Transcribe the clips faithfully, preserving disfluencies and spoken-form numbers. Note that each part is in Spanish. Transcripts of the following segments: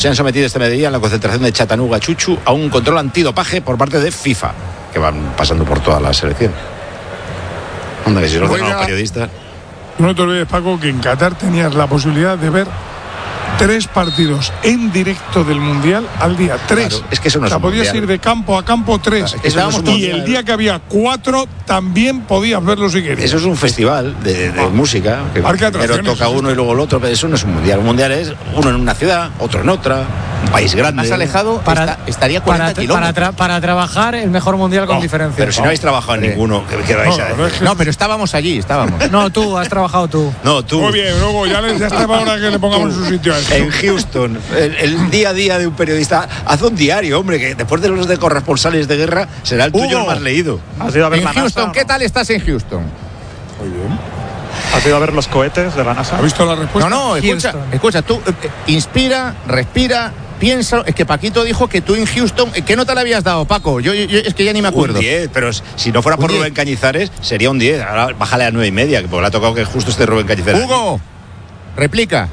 Se han sometido este mediodía en la concentración de Chattanooga Chuchu a un control antidopaje por parte de FIFA, que van pasando por todas las selecciones. Anda, que si lo hacen los periodistas. No te olvides, Paco, que en Qatar tenías la posibilidad de ver tres partidos en directo del Mundial al día. Tres. Claro, es que eso no o sea, es un podías mundial. ir de campo a campo tres. Claro, es que no es un y mundial. el día que había cuatro también podías verlo si querías. Eso es un festival de, de Ah. música, que Parque de primero atracciones, toca sí, uno sí. y luego el otro, pero eso no es un mundial. Un mundial es uno en una ciudad, otro en otra, un país grande. Más alejado Para- está- estaría cuarenta Para, tra- kilómetros. para, tra- para trabajar el mejor mundial con No, diferencia. Pero si no habéis trabajado en Sí. ninguno, ¿qué, qué vais No, a no, decir? es que- No, pero estábamos allí, estábamos. No, tú, has trabajado tú. No, tú. Muy bien, luego ya, les, ya está hora que le pongamos en su sitio a esto. En Houston, el, el día a día de un periodista. Haz un diario, hombre, que después de los de corresponsales de guerra será el tuyo Hugo. el más leído. ¿Has ido a ver En la Houston, NASA? ¿qué tal estás en Houston? Muy bien. ¿Has ido a ver los cohetes de la NASA? ¿Ha visto la respuesta? No, no, escucha, Houston. escucha, tú eh, eh, inspira, respira, piensa. Es que Paquito dijo que tú en Houston, eh, ¿qué nota le habías dado, Paco? Yo, yo- es que ya ni me acuerdo. Un diez, pero si no fuera Un por diez. Rubén Cañizares, sería un diez. Ahora bájale a nueve y media, porque le ha tocado que justo esté Rubén Cañizares. Hugo, replica.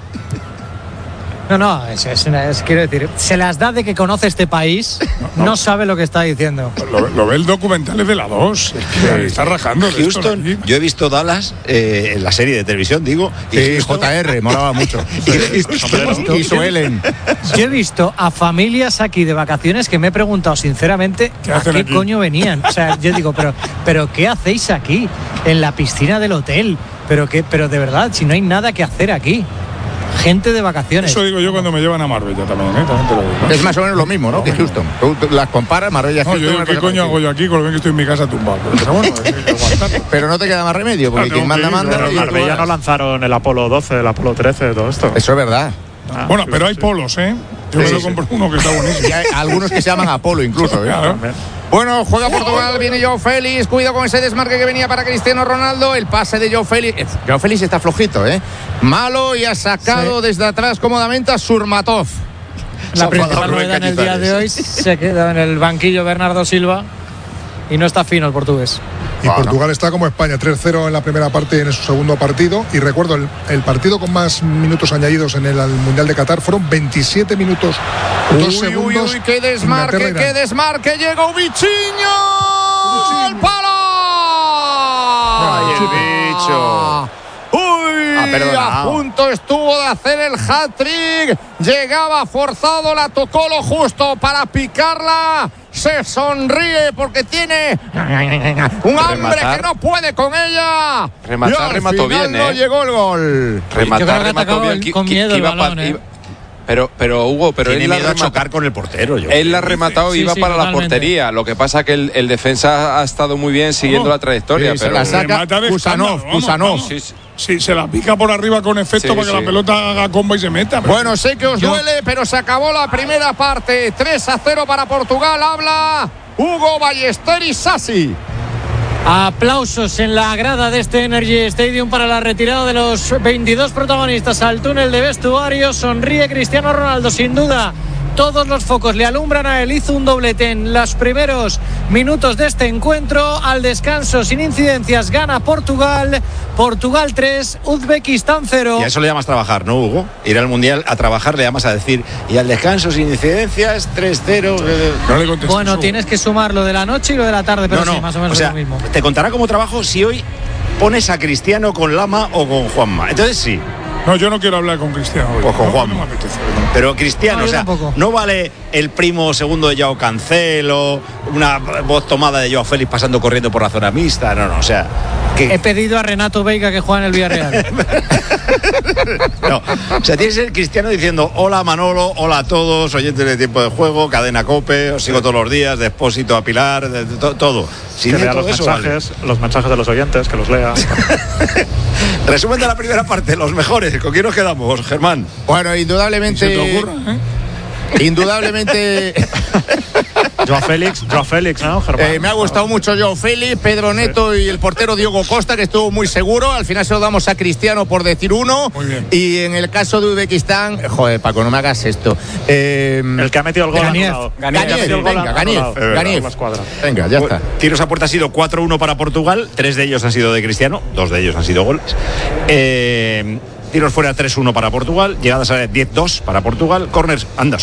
No, no, es, es, es- quiero decir, se las da de que conoce este país, no, sabe lo que está diciendo. Lo, lo ve el documental es de la dos. Es que está rajando. de esto, Houston, aquí. yo he visto Dallas eh, en la serie de televisión, digo. y Sí, Houston- J R, molaba mucho. Sombrero. Y su Ellen. Yo he visto a familias aquí de vacaciones que me he preguntado sinceramente ¿Qué a hacen qué aquí? coño venían. O sea, yo digo, pero, pero ¿qué hacéis aquí? En la piscina del hotel. Pero que, pero de verdad, si no hay nada que hacer aquí. Gente de vacaciones. Eso digo yo cuando me llevan a Marbella también, ¿eh? También te lo digo. Es más o menos lo mismo, ¿no? Que Houston. Tú tú las comparas, Marbella, No, Houston. yo digo, una ¿qué cosa coño hago parecida. yo aquí con lo bien que estoy en mi casa tumbado? Pero bueno, hay que aguantarlo. Pero no te queda más remedio, porque Ah, quien tengo manda, que ir, manda. pero no En diga tú Marbella no hagas. lanzaron el Apolo doce, el Apolo trece, todo esto. Eso es verdad. Ah, Bueno, sí, pero hay sí. polos, ¿eh? Yo Sí, me lo sí. compro uno que está buenísimo. Y hay algunos que se llaman Apolo incluso, ¿eh? Claro. También. Bueno, juega Portugal, viene Joao Félix, cuidado con ese desmarque que venía para Cristiano Ronaldo, el pase de Joao Félix. Eh, Joao Félix está flojito, ¿eh? Malo y ha sacado desde atrás cómodamente a Surmatov. Se ha La principal enfadado Rubén novedad en el día de hoy Cañizares. se queda en el banquillo Bernardo Silva y no está fino el portugués. Y Ah, Portugal está como España, tres cero en la primera parte en su segundo partido. Y recuerdo, el, el partido con más minutos añadidos en el al Mundial de Qatar fueron veintisiete minutos, dos Uy, uy, segundos. uy, qué desmarque, Inglaterra, qué Irán. desmarque, llega un bichiño. ¡Al palo! Ay, el bicho. Uy, Ah, perdonado. a punto estuvo de hacer el hat-trick. Llegaba forzado, la tocó lo justo para picarla. Se sonríe porque tiene un hambre Rematar. que no puede con ella. Rematar, Y al remató final bien, no ¿eh? llegó el gol. Yo creo que Rematar, ha remató atacado bien. el- Qui- con qui- miedo el iba pa- balón, ¿eh? iba- Pero, pero Hugo, pero Tiene él la miedo a remata- chocar con el portero. Yo. Él la ha rematado y Sí, iba sí, para la totalmente. portería. Lo que pasa que el, el defensa ha estado muy bien siguiendo ¿Cómo? la trayectoria. Sí, se pero la saca remata de Kusanov, escándalo, vamos, Kusanov. vamos. Sí, sí. Sí, se la pica por arriba con efecto Sí, para que sí. la pelota haga comba y se meta. pero- Bueno, sé que os Yo- duele, pero se acabó la primera parte. tres a cero para Portugal. Habla Hugo Ballester Sassi. Aplausos en la grada de este Energy Stadium para la retirada de los veintidós protagonistas al túnel de vestuario. Sonríe Cristiano Ronaldo, sin duda. Todos los focos le alumbran a él. Hizo un doblete en los primeros minutos de este encuentro. Al descanso, sin incidencias, gana Portugal. Portugal tres, Uzbekistán cero. Y a eso le llamas trabajar, ¿no, Hugo? Ir al Mundial a trabajar le llamas a decir, y al descanso sin incidencias, tres cero. eh, No le contestes, Bueno, Hugo. tienes que sumar lo de la noche y lo de la tarde, pero no, no, sí, más o menos sea, es lo mismo. te contará como trabajo si hoy pones a Cristiano con Lama o con Juanma. Entonces sí, No, yo no quiero hablar con Cristiano hoy. Pues con No, Juanma. no me apetece. pero Cristiano, No, yo o sea, tampoco. no vale el primo segundo de Joao Cancelo, una voz tomada de Joao Félix pasando corriendo por la zona mixta, no, no, o sea, que, He pedido a Renato Veiga que juegue en el Villarreal. no, o sea, tienes el Cristiano diciendo hola Manolo, hola a todos, oyentes de Tiempo de Juego, Cadena Cope, os sigo todos los días, de Expósito a Pilar, de, de to- todo. Si Que tiene lea todo los eso, vale. mensajes, los mensajes de los oyentes, que los lea. Resumen de la primera parte, los mejores. ¿Con quién nos quedamos, Germán? Bueno, ¿Se indudablemente. te ocurra? ¿eh? Indudablemente. Joao Félix, Joao Félix, ¿no, Germán? Eh, me ha gustado mucho Joao Félix, Pedro Neto y el portero Diogo Costa, que estuvo muy seguro. Al final se lo damos a Cristiano por decir uno. Muy bien. Y en el caso de Uzbekistán, joder, Paco, no me hagas esto. Eh, El que ha metido el gol Ganiev. anulado. Ganiev, El que ha metido el gol venga, anulado. Ganiev, Ganiev. La escuadra. Venga, ya está. Tiros a puerta ha sido cuatro uno para Portugal, tres de ellos han sido de Cristiano, dos de ellos han sido goles. Eh, tiros fuera tres uno para Portugal, llegadas a diez dos para Portugal, corners, anda,